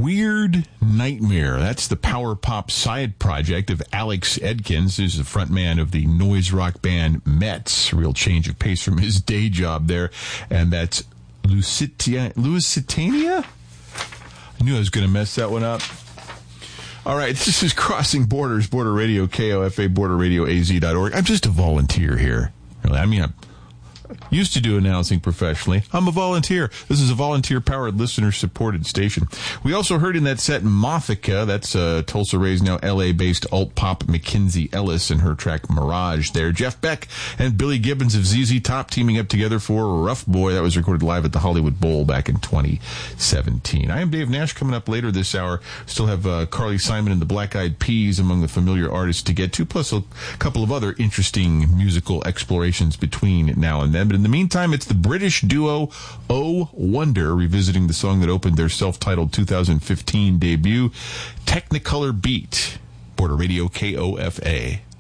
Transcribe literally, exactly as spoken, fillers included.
Weird Nightmare. That's the power pop side project of Alex Edkins, who's the frontman of the noise rock band Mets. Real change of pace from his day job there. And that's Lusitania? Lusitania? I knew I was going to mess that one up. All right, this is Crossing Borders, Border Radio, K O F A, border radio A Z dot org. I'm just a volunteer here. Really, I mean, I'm used to do announcing professionally. I'm a volunteer. This is a volunteer-powered, listener-supported station. We also heard in that set Mothica. That's uh, Tulsa-raised, now L A-based alt-pop Mackenzie Ellis and her track Mirage there. Jeff Beck and Billy Gibbons of Z Z Top teaming up together for Rough Boy. That was recorded live at the Hollywood Bowl back in twenty seventeen. I am Dave Nash. Coming up later this hour, still have uh, Carly Simon and the Black Eyed Peas among the familiar artists to get to, plus a couple of other interesting musical explorations between now and then. But in the meantime, it's the British duo Oh Wonder revisiting the song that opened their self-titled two thousand fifteen debut, Technicolor Beat. Border Radio, K O F A.